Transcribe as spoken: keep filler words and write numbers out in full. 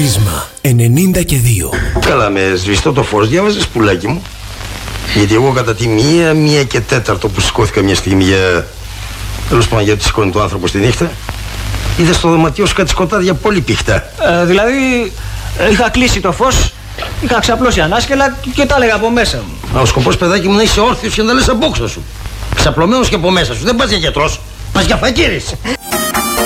Πρίσμα ενενήντα και δύο. Καλά, με σβηστό το φως διάβαζες, πουλάκι μου? Γιατί εγώ κατά τη μία, μία και τέταρτο που σηκώθηκα μια στιγμή για... Τέλος πάντων, γιατί σηκώνει το άνθρωπο στη νύχτα, είδα στο δωματιό σου κάτι σκοτάδια πολύ πηχτά. Ε, δηλαδή, είχα κλείσει το φως, είχα ξαπλώσει ανάσκελα και τα έλεγα από μέσα μου. Α, ο σκοπός, παιδάκι μου, να είσαι όρθιος και να τα λες από όξο σου. Ξαπλωμένος και από μέσα σου. Δεν πας για γιατρός, πας για φακύρης.